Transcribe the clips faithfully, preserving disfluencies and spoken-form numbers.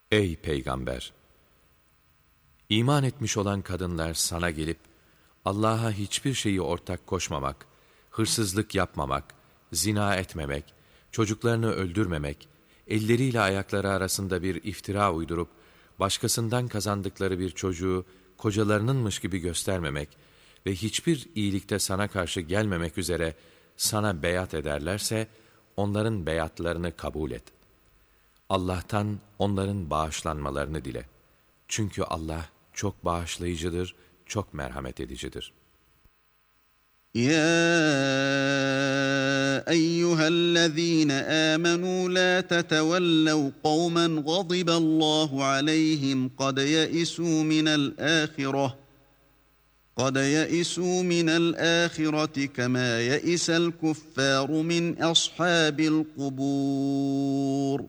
Ey Peygamber! İman etmiş olan kadınlar sana gelip, Allah'a hiçbir şeyi ortak koşmamak, hırsızlık yapmamak, zina etmemek, çocuklarını öldürmemek, elleriyle ayakları arasında bir iftira uydurup, başkasından kazandıkları bir çocuğu kocalarınınmış gibi göstermemek ve hiçbir iyilikte sana karşı gelmemek üzere sana beyat ederlerse, onların beyatlarını kabul et. Allah'tan onların bağışlanmalarını dile. Çünkü Allah çok bağışlayıcıdır, çok merhamet edicidir. يا أيها الذين آمنوا لا تتولوا قوما غضب الله عليهم قد يئسوا من الآخرة قد يئسوا من الآخرة كما يئس الكفار من أصحاب القبور.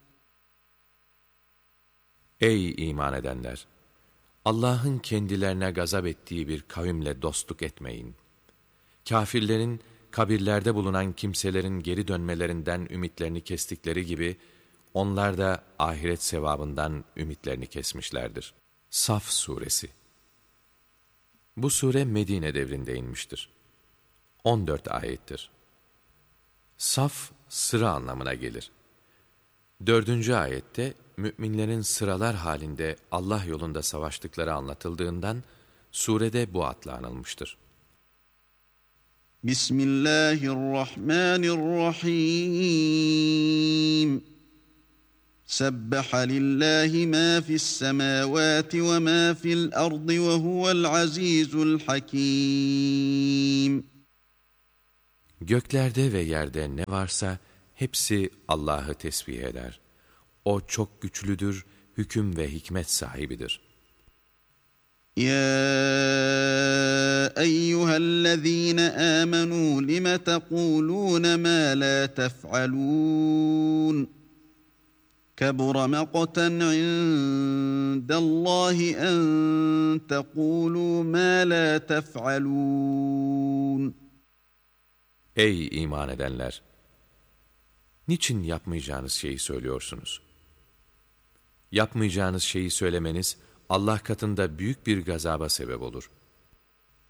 Ey iman edenler! Allah'ın kendilerine gazap ettiği bir kavimle dostluk etmeyin. Kafirlerin, kabirlerde bulunan kimselerin geri dönmelerinden ümitlerini kestikleri gibi, onlar da ahiret sevabından ümitlerini kesmişlerdir. Saf Suresi. Bu sure Medine devrinde inmiştir. on dört ayettir. Saf, sıra anlamına gelir. Dördüncü ayette, müminlerin sıralar halinde Allah yolunda savaştıkları anlatıldığından, surede bu adla anılmıştır. Bismillahirrahmanirrahim. Sebbaha lillahi ma fis semavati ve ma fil ardı ve huvel azizul hakim. Göklerde ve yerde ne varsa hepsi Allah'ı tesbih eder. O çok güçlüdür, hüküm ve hikmet sahibidir. Ya eyyühellezîne âmenû lime teqûlûne mâ lâ tef'alûn. Kebura meqten indellâhi en teqûlû mâ lâ tef'alûn. Ey iman edenler! Niçin yapmayacağınız şeyi söylüyorsunuz? Yapmayacağınız şeyi söylemeniz Allah katında büyük bir gazaba sebep olur.